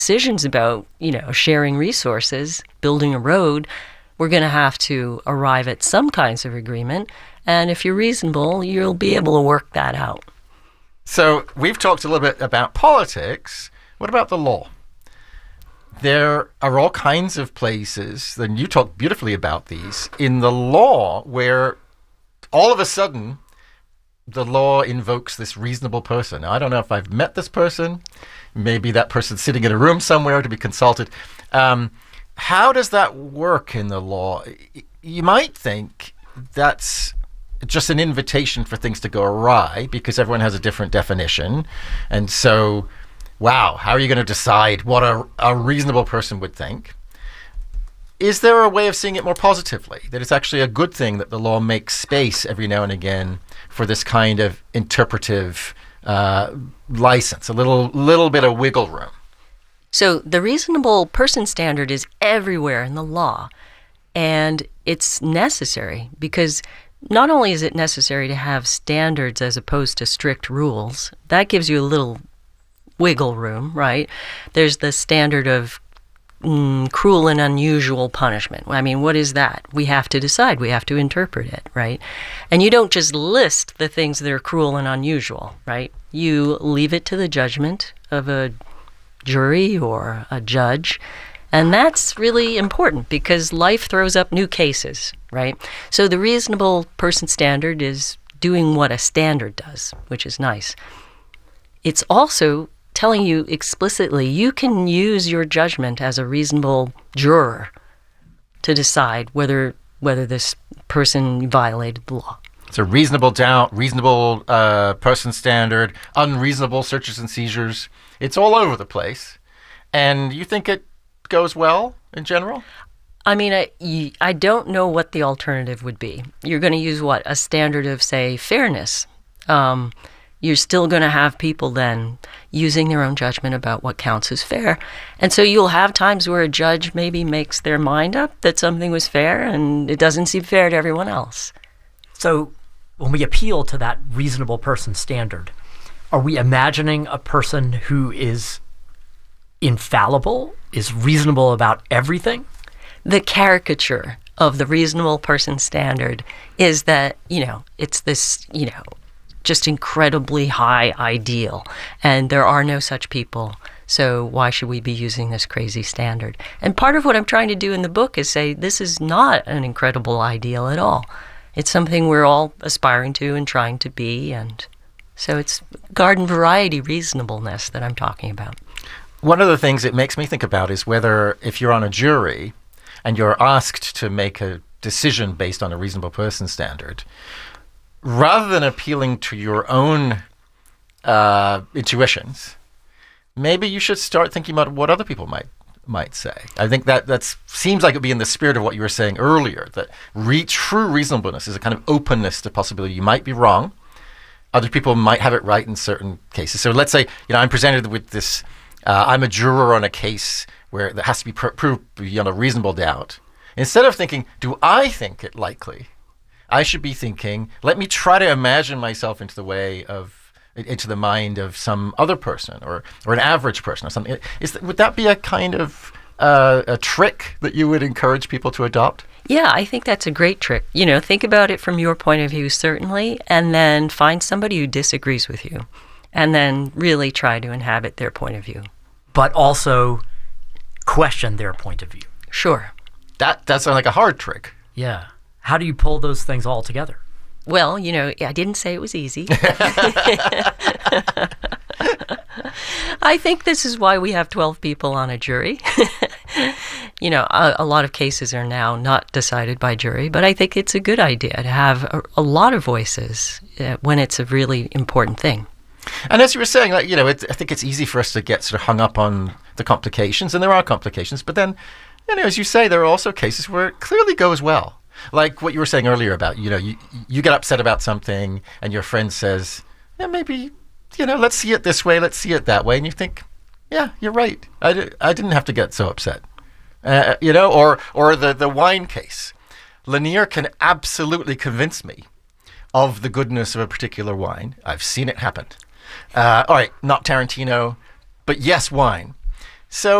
decisions about, sharing resources, building a road, we're going to have to arrive at some kinds of agreement. And if you're reasonable, you'll be able to work that out. So we've talked a little bit about politics. What about the law? There are all kinds of places, and you talk beautifully about these, in the law where all of a sudden the law invokes this reasonable person. Now, I don't know if I've met this person. Maybe that person's sitting in a room somewhere to be consulted. How does that work in the law? You might think that's just an invitation for things to go awry because everyone has a different definition. And so, wow, how are you going to decide what a reasonable person would think? Is there a way of seeing it more positively, that it's actually a good thing that the law makes space every now and again for this kind of interpretive license, a little bit of wiggle room? So the reasonable person standard is everywhere in the law, and it's necessary because not only is it necessary to have standards as opposed to strict rules, that gives you a little wiggle room, right? There's the standard of cruel and unusual punishment. I mean, what is that? We have to decide. We have to interpret it, right? And you don't just list the things that are cruel and unusual, right? You leave it to the judgment of a jury or a judge. And that's really important because life throws up new cases, right? So the reasonable person standard is doing what a standard does, which is nice. It's also telling you explicitly you can use your judgment as a reasonable juror to decide whether this person violated the law. So reasonable doubt, reasonable person standard, unreasonable searches and seizures. It's all over the place. And you think it goes well in general? I mean, I don't know what the alternative would be. You're going to use what? A standard of, say, fairness. You're still going to have people then using their own judgment about what counts as fair. And so you'll have times where a judge maybe makes their mind up that something was fair and it doesn't seem fair to everyone else. So when we appeal to that reasonable person standard, are we imagining a person who is infallible, is reasonable about everything? The caricature of the reasonable person standard is that, it's this, just incredibly high ideal, and there are no such people. So why should we be using this crazy standard? And part of what I'm trying to do in the book is say this is not an incredible ideal at all. It's something we're all aspiring to and trying to be, and so it's garden variety reasonableness that I'm talking about. One of the things it makes me think about is whether if you're on a jury and you're asked to make a decision based on a reasonable person standard, rather than appealing to your own intuitions, maybe you should start thinking about what other people might say. I think that seems like it would be in the spirit of what you were saying earlier, that true reasonableness is a kind of openness to possibility. You might be wrong. Other people might have it right in certain cases. So let's say, I'm presented with this, I'm a juror on a case where that has to be proved beyond a reasonable doubt. Instead of thinking, do I think it likely? I should be thinking, let me try to imagine myself into the mind of some other person or an average person or something. Would that be a kind of a trick that you would encourage people to adopt? Yeah, I think that's a great trick. Think about it from your point of view, certainly, and then find somebody who disagrees with you, and then really try to inhabit their point of view. But also question their point of view. Sure. That sounds like a hard trick. Yeah. How do you pull those things all together? Well, I didn't say it was easy. I think this is why we have 12 people on a jury. A lot of cases are now not decided by jury, but I think it's a good idea to have a lot of voices when it's a really important thing. And as you were saying, I think it's easy for us to get sort of hung up on the complications, and there are complications, but then, as you say, there are also cases where it clearly goes well. Like what you were saying earlier about, you get upset about something and your friend says, yeah, maybe, let's see it this way, let's see it that way. And you think, yeah, you're right. I didn't have to get so upset. Or the wine case. Lanier can absolutely convince me of the goodness of a particular wine. I've seen it happen. All right, not Tarantino, but yes, wine. So